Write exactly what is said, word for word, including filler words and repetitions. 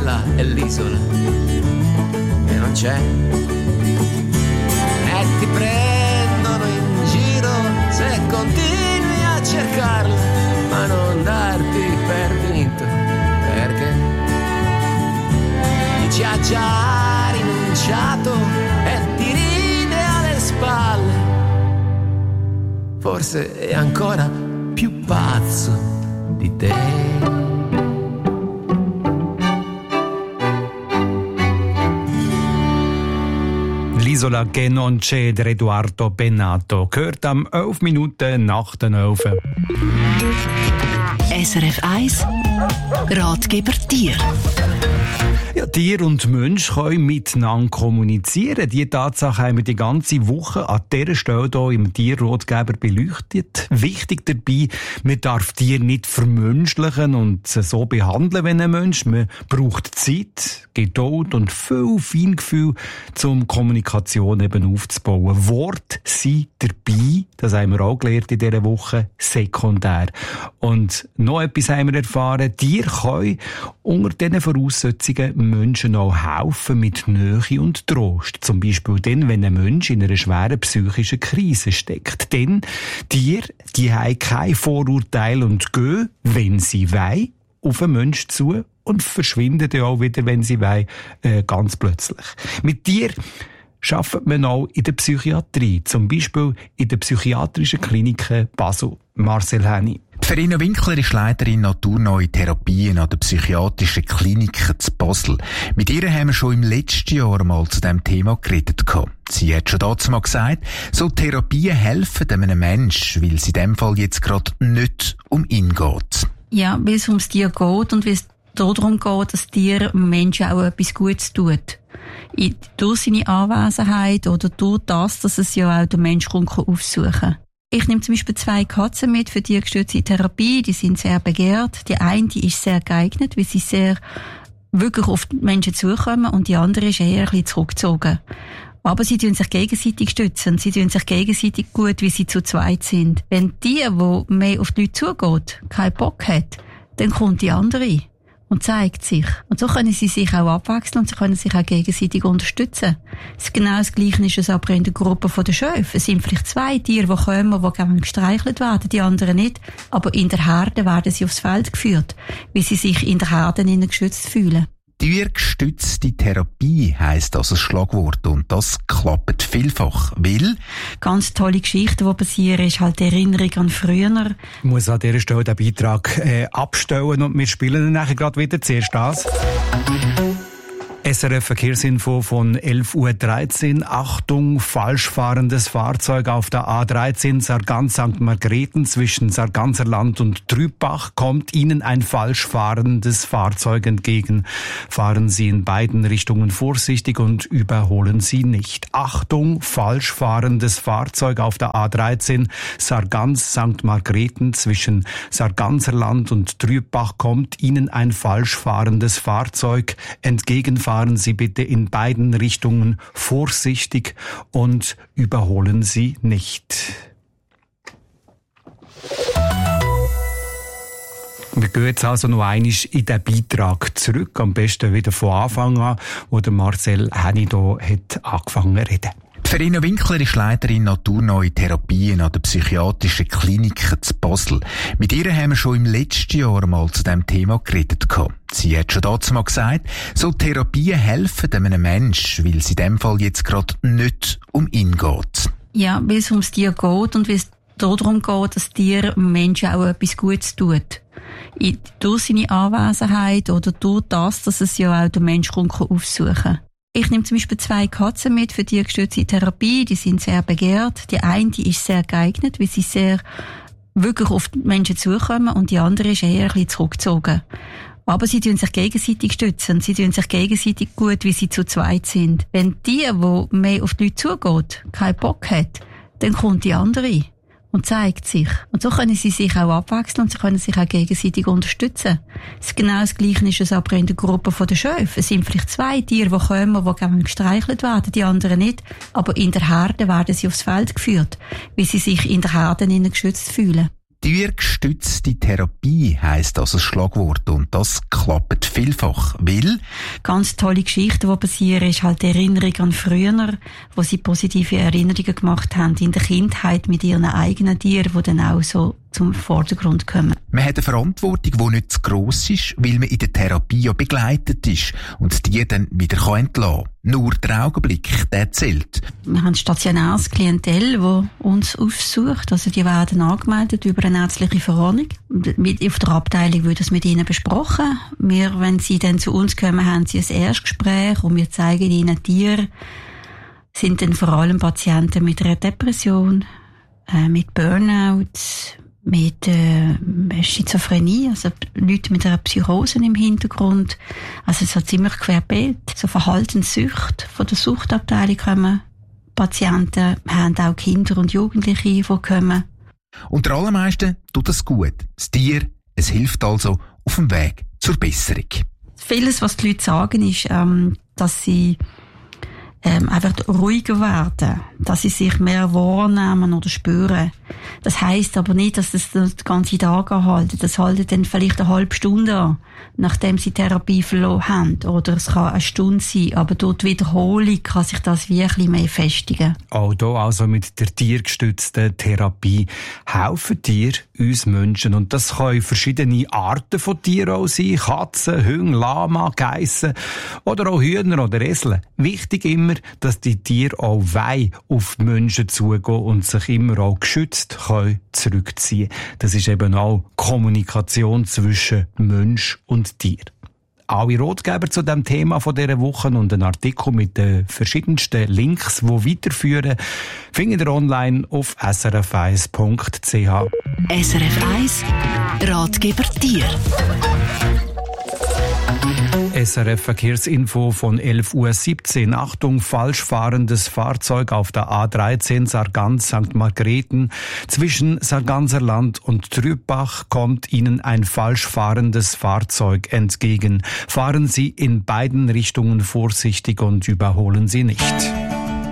quella è l'isola che non c'è. E ti prendono in giro se continui a cercarlo, ma non darti per vinto, perché chi ci ha già rinunciato e ti ride alle spalle, forse è ancora più pazzo di te. L'isola che non c'è, der Edoardo Bennato, gehört am elf Minuten nach den elf. S R F eins Ratgeber Tier. Ja, Tier und Mensch können miteinander kommunizieren. Diese Tatsache haben wir die ganze Woche an dieser Stelle hier im Tierratgeber beleuchtet. Wichtig dabei, man darf Tiere nicht vermenschlichen und sie so behandeln wie ein Mensch. Man braucht Zeit, Geduld und viel Feingefühl, um Kommunikation eben aufzubauen. Worte sind dabei, das haben wir auch gelernt in dieser Woche, sekundär. Und noch etwas haben wir erfahren, Tiere können unter diesen Voraussetzungen Menschen auch helfen mit Nähe und Trost. Zum Beispiel dann, wenn ein Mensch in einer schweren psychischen Krise steckt. Denn Tiere, die haben kein Vorurteil und gehen, wenn sie wollen, auf einen Menschen zu und verschwinden dann auch wieder, wenn sie wollen, äh, ganz plötzlich. Mit Tieren arbeitet man auch in der Psychiatrie, zum Beispiel in der psychiatrischen Klinik Basel. Marcel Henny. Verena Winkler ist Leiterin naturneue Therapien an der psychiatrischen Klinik zu Basel. Mit ihr haben wir schon im letzten Jahr mal zu diesem Thema geredet. Sie hat schon dazu mal gesagt, so Therapien helfen einem Menschen, weil es in dem Fall jetzt gerade nicht um ihn geht. Ja, weil es ums Tier geht und weil es darum geht, dass Tier Menschen auch etwas Gutes tut. Durch seine Anwesenheit oder durch das, dass es ja auch der Mensch aufsuchen kann. Ich nehme zum Beispiel zwei Katzen mit für tiergestützte Therapie. Die sind sehr begehrt. Die eine, die ist sehr geeignet, weil sie sehr wirklich auf die Menschen zukommen, und die andere ist eher ein bisschen zurückgezogen. Aber sie tun sich gegenseitig stützen. Sie tun sich gegenseitig gut, wie sie zu zweit sind. Wenn die, die mehr auf die Leute zugeht, keinen Bock hat, dann kommt die andere und zeigt sich. Und so können sie sich auch abwechseln und sie können sich auch gegenseitig unterstützen. Das ist genau das Gleiche ist es aber in der Gruppe der Schöfe. Es sind vielleicht zwei Tiere, die kommen, die gerne gestreichelt werden, die anderen nicht. Aber in der Herde werden sie aufs Feld geführt, weil sie sich in der Herde geschützt fühlen. Tiergestützte Therapie heisst also das Schlagwort, und das klappt vielfach, weil ganz tolle Geschichten, die passieren, ist halt die Erinnerung an früher. Ich muss an dieser Stelle den Beitrag äh, abstellen und wir spielen dann nachher gerade wieder. Zuerst das. S R F Verkehrsinfo von elf Uhr dreizehn. Achtung, falsch fahrendes Fahrzeug auf der A dreizehn Sargans Sankt Margrethen zwischen Sarganserland und Trübach. Kommt Ihnen ein falsch fahrendes Fahrzeug entgegen. Fahren Sie in beiden Richtungen vorsichtig und überholen Sie nicht. Achtung, falsch fahrendes Fahrzeug auf der A dreizehn Sargans Sankt Margrethen zwischen Sarganserland und Trübach. Kommt Ihnen ein falsch fahrendes Fahrzeug entgegen. Fahren Sie bitte in beiden Richtungen vorsichtig und überholen Sie nicht. Wir gehen jetzt also noch einmal in den Beitrag zurück, am besten wieder von Anfang an, wo der Marcel Henny hier hat angefangen zu reden. Verena Winkler ist Leiterin naturneue Therapien an der psychiatrischen Klinik zu Basel. Mit ihr haben wir schon im letzten Jahr mal zu diesem Thema geredet. Sie hat schon dazu mal gesagt, so Therapien helfen einem Menschen, weil es in dem Fall jetzt gerade nicht um ihn geht. Ja, weil es ums Tier geht und weil es darum geht, dass Tier Menschen auch etwas Gutes tut. Durch seine Anwesenheit oder durch das, dass es ja auch der Mensch aufsuchen kann. Ich nehme zum Beispiel zwei Katzen mit für tiergestützte Therapie. Die sind sehr begehrt. Die eine, die ist sehr geeignet, weil sie sehr wirklich auf die Menschen zukommen, und die andere ist eher ein bisschen zurückgezogen. Aber sie tun sich gegenseitig stützen. Sie tun sich gegenseitig gut, wie sie zu zweit sind. Wenn die, die mehr auf die Leute zugeht, keinen Bock hat, dann kommt die andere und zeigt sich. Und so können sie sich auch abwechseln und sie können sich auch gegenseitig unterstützen. Das ist genau das Gleiche ist es aber in der Gruppe der Schöfe. Es sind vielleicht zwei Tiere, die kommen, die gerne gestreichelt werden, die anderen nicht. Aber in der Herde werden sie aufs Feld geführt, weil sie sich in der Herde geschützt fühlen. Tiergestützte Therapie heisst also das Schlagwort und das klappt vielfach, weil ganz tolle Geschichten, die passieren, ist halt die Erinnerung an früher, wo sie positive Erinnerungen gemacht haben in der Kindheit mit ihren eigenen Tieren, die dann auch so zum Vordergrund kommen. Man hat eine Verantwortung, die nicht zu gross ist, weil man in der Therapie ja begleitet ist und die dann wieder entlassen kann. Nur der Augenblick, der zählt. Wir haben ein stationäres Klientel, das uns aufsucht. Also die werden angemeldet über eine ärztliche Verordnung. Auf der Abteilung wird das mit ihnen besprochen. Wir, wenn sie dann zu uns kommen, haben sie ein Erstgespräch und wir zeigen ihnen Tiere. Sind dann vor allem Patienten mit einer Depression, äh, mit Burnout, mit äh, Schizophrenie, also Leute mit einer Psychose im Hintergrund. Also es hat ziemlich querbeet. So Verhaltenssüchte von der Suchtabteilung kommen Patienten, haben auch Kinder und Jugendliche, die kommen. Und der allermeisten tut es gut. Das Tier, es hilft also auf dem Weg zur Besserung. Vieles, was die Leute sagen, ist, ähm, dass sie ähm, einfach ruhiger werden, dass sie sich mehr wahrnehmen oder spüren. Das heisst aber nicht, dass das den ganzen Tag anhalten. Das halten dann vielleicht eine halbe Stunde an, nachdem sie Therapie verloren haben. Oder es kann eine Stunde sein, aber durch die Wiederholung kann sich das wirklich mehr festigen. Auch hier also mit der tiergestützten Therapie helfen Tiere uns Menschen. Und das können verschiedene Arten von Tieren auch sein. Katzen, Hunde, Lama, Geissen oder auch Hühner oder Esel. Wichtig immer, dass die Tiere auch wollen auf die Menschen zugehen und sich immer auch geschützt können zurückziehen. Das ist eben auch Kommunikation zwischen Mensch und Tier. Alle Ratgeber zu dem Thema von dieser Woche und einen Artikel mit den verschiedensten Links, die weiterführen, findet ihr online auf s r f eins punkt c h. S R F eins Ratgeber Tier. S R F-Verkehrsinfo von elf Uhr siebzehn. Achtung, falsch fahrendes Fahrzeug auf der A dreizehn Sargans Sankt Margrethen. Zwischen Sarganser Land und Trübach kommt Ihnen ein falsch fahrendes Fahrzeug entgegen. Fahren Sie in beiden Richtungen vorsichtig und überholen Sie nicht.